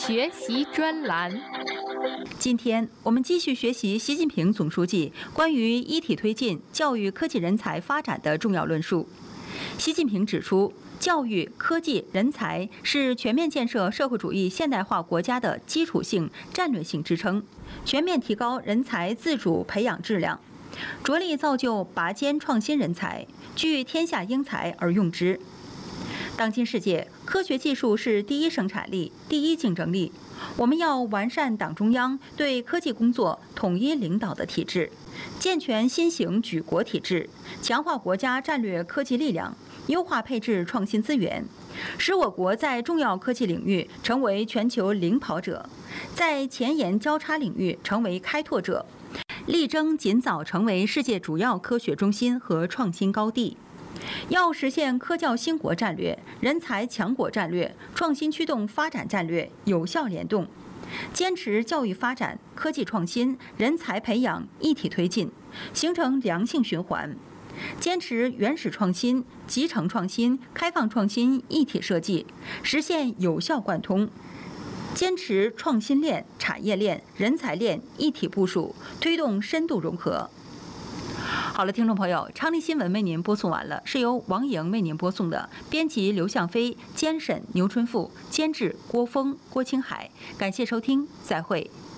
学习专栏。 今天我们继续学习习近平总书记关于一体推进教育科技人才发展的重要论述。习近平指出，教育、科技、人才是全面建设社会主义现代化国家的基础性、战略性支撑，全面提高人才自主培养质量，着力造就拔尖创新人才，聚天下英才而用之。当今世界，科学技术是第一生产力、第一竞争力。我们要完善党中央对科技工作统一领导的体制，健全新型举国体制，强化国家战略科技力量，优化配置创新资源，使我国在重要科技领域成为全球领跑者，在前沿交叉领域成为开拓者，力争尽早成为世界主要科学中心和创新高地。要实现科教兴国战略、人才强国战略、创新驱动发展战略有效联动，坚持教育发展、科技创新、人才培养一体推进，形成良性循环；坚持原始创新、集成创新、开放创新一体设计，实现有效贯通；坚持创新链、产业链、人才链一体部署，推动深度融合。好了，听众朋友，昌黎新闻为您播送完了，是由王莹为您播送的，编辑刘向飞，监审牛春富，监制郭峰、郭青海。感谢收听，再会。